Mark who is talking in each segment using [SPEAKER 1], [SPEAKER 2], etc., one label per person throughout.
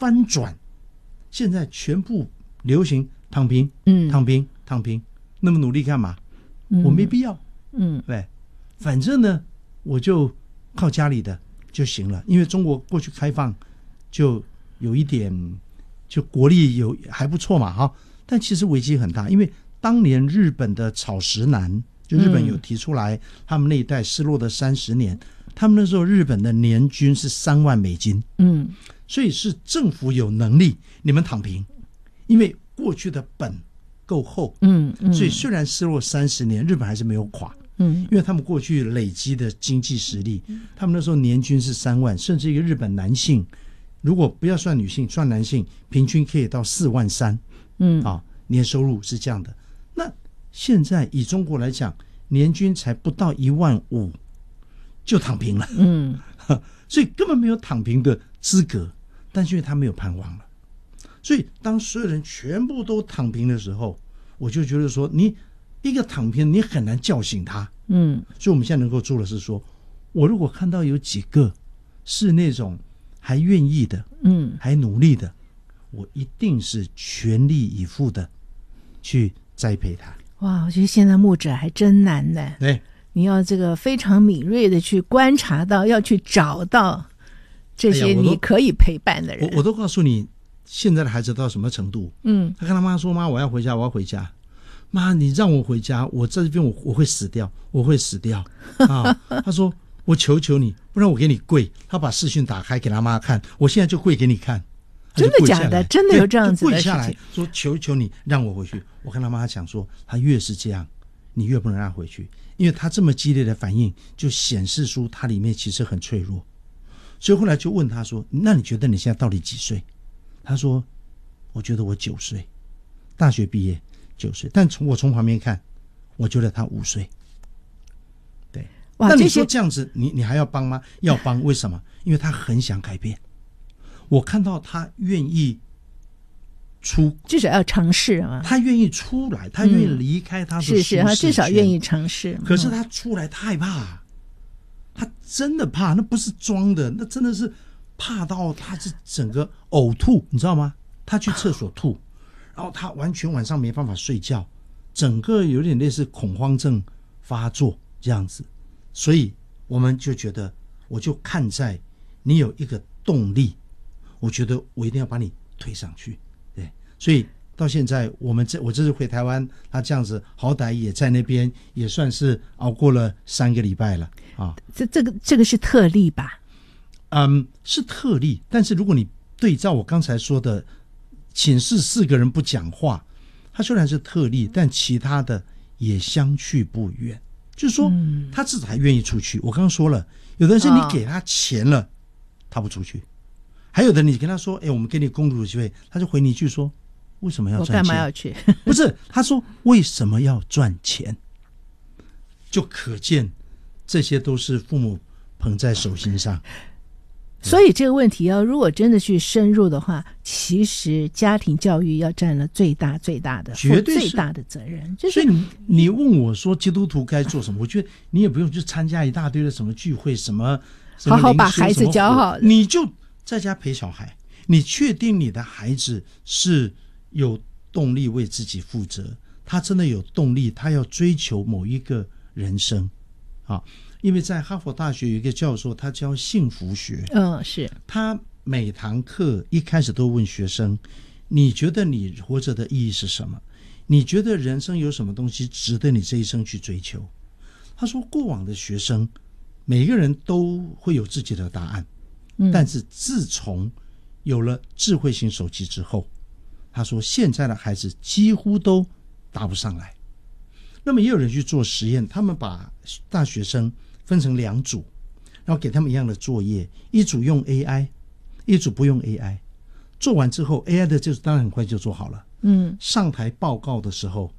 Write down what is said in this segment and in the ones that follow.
[SPEAKER 1] 翻转，现在全部流行躺平，躺平，躺平，那么努力干嘛？我没必要，对，反正呢，我就靠家里的就行了。因为中国过去开放，就有一点，就国力还不错嘛，哈。但其实危机很大，因为当年日本的草食男，就日本有提出来，他们那一代失落的30年，他们那时候日本的年均是3万美金，所以是政府有能力，你们躺平，因为过去的本够厚，所以虽然失落30年，日本还是没有垮，因为他们过去累积的经济实力，他们那时候年均是3万，甚至一个日本男性，如果不要算女性，算男性，平均可以到4万3，年收入是这样的。那现在以中国来讲，年均才不到1万5，就躺平了，所以根本没有躺平的资格，但是因为他没有盼望了，所以当所有人全部都躺平的时候，我就觉得说，你一个躺平，你很难叫醒他，所以我们现在能够做的是说，我如果看到有几个是那种还愿意的，还努力的，我一定是全力以赴的去栽培他。
[SPEAKER 2] 哇，我觉得现在牧者还真难呢。
[SPEAKER 1] 对，
[SPEAKER 2] 你要这个非常敏锐的去观察到，要去找到这些你可以陪伴的人。
[SPEAKER 1] 我都告诉你，现在的孩子到什么程度？他跟他妈说：“妈，我要回家，我要回家。”妈，你让我回家，我在这边我会死掉，我会死掉啊！他说：“我求求你，不然我给你跪。”他把视讯打开给他妈看，我现在就跪给你看。
[SPEAKER 2] 真的假的？真的有这样子的事情？
[SPEAKER 1] 跪下来说：“求求你让我回去。”我跟他妈讲说，他越是这样，你越不能让他回去，因为他这么激烈的反应，就显示出他里面其实很脆弱。所以后来就问他说：“那你觉得你现在到底几岁？”他说：“我觉得我9岁，大学毕业9岁，但我从旁边看，我觉得他5岁。”对，那你说这样子，你还要帮吗？要帮，为什么？因为他很想改变。我看到他愿意
[SPEAKER 2] 至少要尝试啊，
[SPEAKER 1] 他愿意出来，他愿意离开他的舒适圈，
[SPEAKER 2] 他至少愿意尝试。
[SPEAKER 1] 可是他出来，他害怕，他真的怕，那不是装的，那真的是怕到他是整个呕吐，你知道吗？他去厕所吐，然后他完全晚上没办法睡觉，整个有点类似恐慌症发作这样子。所以我们就觉得，我就看在你有一个动力，我觉得我一定要把你推上去。对，所以到现在我这次回台湾，他这样子好歹也在那边也算是熬过了3个礼拜了啊。
[SPEAKER 2] 这个是特例吧？
[SPEAKER 1] 是特例，但是如果你对照我刚才说的寝室4个人不讲话，他虽然是特例，但其他的也相去不远。就是说，他至少还愿意出去。我刚刚说了，有的人是你给他钱了，他不出去；还有的你跟他说：“我们给你工作机会”，他就回你一句说：“为什么要赚钱？”
[SPEAKER 2] 我干嘛要去？
[SPEAKER 1] 不是，他说：“为什么要赚钱？”就可见这些都是父母捧在手心上。
[SPEAKER 2] 所以这个问题如果真的去深入的话，其实家庭教育要占了最大的
[SPEAKER 1] 绝对
[SPEAKER 2] 最大的责任。
[SPEAKER 1] 所以你问我说基督徒该做什么，我觉得你也不用去参加一大堆的什么聚会，什么
[SPEAKER 2] 好好把孩子教好，
[SPEAKER 1] 你就在家陪小孩。你确定你的孩子是有动力为自己负责，他真的有动力，他要追求某一个人生啊。因为在哈佛大学有一个教授，他教幸福学，
[SPEAKER 2] 是
[SPEAKER 1] 他每堂课一开始都问学生：你觉得你活着的意义是什么？你觉得人生有什么东西值得你这一生去追求？他说，过往的学生每个人都会有自己的答案，但是自从有了智慧型手机之后，他说现在的孩子几乎都答不上来。那么也有人去做实验，他们把大学生分成2组，然后给他们一样的作业，一组用 AI， 一组不用 AI。 做完之后 AI 的就是当然很快就做好了，上台报告的时候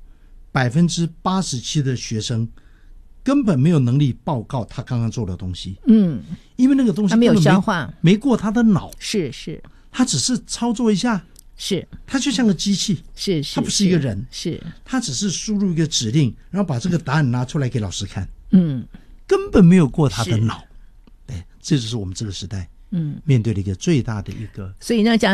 [SPEAKER 1] 87% 的学生根本没有能力报告他刚刚做的东西，因为那个东西
[SPEAKER 2] 他没有消化，
[SPEAKER 1] 没过他的脑，
[SPEAKER 2] 是
[SPEAKER 1] 他只是操作一下，
[SPEAKER 2] 是
[SPEAKER 1] 他就像个机器，他不是一个人，他只是输入一个指令，然后把这个答案拿出来给老师看，根本没有过他的脑。对，这就是我们这个时代面对的一个最大的一个。
[SPEAKER 2] 所以呢，讲